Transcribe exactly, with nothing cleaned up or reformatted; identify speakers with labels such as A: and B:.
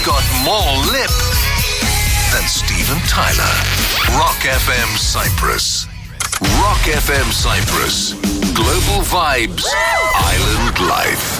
A: got more lip than Steven Tyler. Rock F M Cyprus. Rock F M Cyprus. Global vibes. Island life.